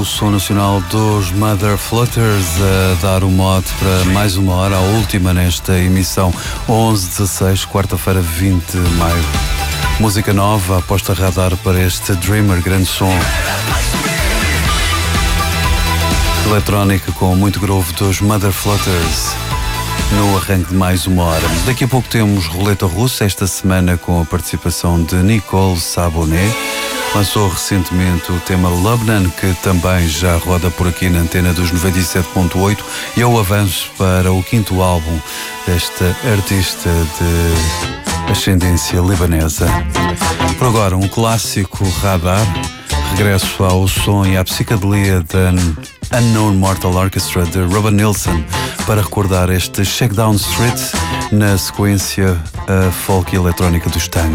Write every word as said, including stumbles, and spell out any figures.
o som nacional dos Mother Flutters a dar o mote para mais uma hora, a última nesta emissão, onze dezasseis, quarta-feira, vinte de maio. Música nova, aposta radar para este Dreamer, grande som. Eletrónica com muito groove dos Mother Flutters no arranque de mais uma hora. Daqui a pouco temos Roleta Russa, esta semana com a participação de Nicole Sabonet. Lançou recentemente o tema Lubnan, que também já roda por aqui na antena dos noventa e sete ponto oito, e eu avanço para o quinto álbum desta artista de ascendência libanesa. Por agora, um clássico radar, regresso ao som e à psicadelia da Unknown Mortal Orchestra de Robin Nilsson, para recordar este Shakedown Street na sequência a folk e eletrónica dos Tang.